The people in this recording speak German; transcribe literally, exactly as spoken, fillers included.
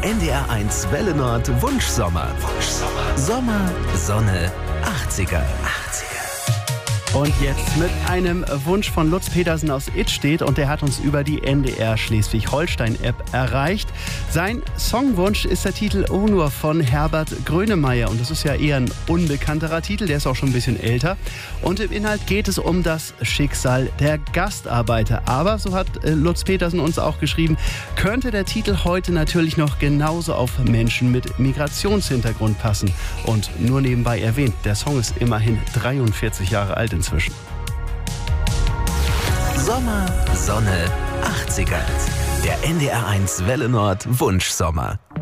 N D R eins Welle Nord Wunschsommer. Wunschsommer. Sommer, Sonne, achtziger. achtziger. Und jetzt mit einem Wunsch von Lutz Petersen aus Idstedt, und der hat uns über die N D R Schleswig-Holstein-App erreicht. Sein Songwunsch ist der Titel Onur von Herbert Grönemeyer, und das ist ja eher ein unbekannterer Titel, der ist auch schon ein bisschen älter. Und im Inhalt geht es um das Schicksal der Gastarbeiter. Aber, so hat Lutz Petersen uns auch geschrieben, könnte der Titel heute natürlich noch genauso auf Menschen mit Migrationshintergrund passen. Und nur nebenbei erwähnt, der Song ist immerhin dreiundvierzig Jahre alt inzwischen. Sommer, Sonne, achtziger. Der N D R eins Welle Nord Wunschsommer.